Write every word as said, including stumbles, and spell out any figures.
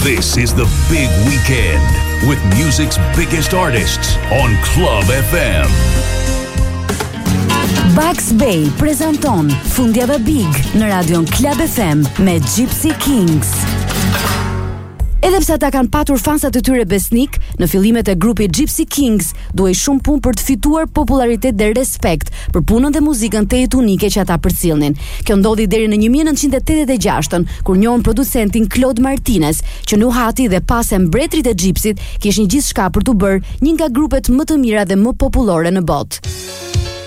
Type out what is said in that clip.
This is the big weekend with music's biggest artists on Club F M. Bugs Bay prezanton Fundjava Big në radion Club F M me Gypsy Kings. Edhe pse ata kanë patur fansat e tyre besnik, në fillimet e grupit Gypsy Kings duhej shumë punë për të fituar popularitet dhe respekt për punën dhe muzikën të jetë unike që ata përcjellnin. Kjo ndodhi deri në një mijë nëntëqind e tetëdhjetë e gjashtë, kur njohën producentin Claude Martinez, që nuhati dhe pas e mbretërit e Gypsyt kishin gjithçka për të bërë një nga grupet më të mira dhe më popullore në botë.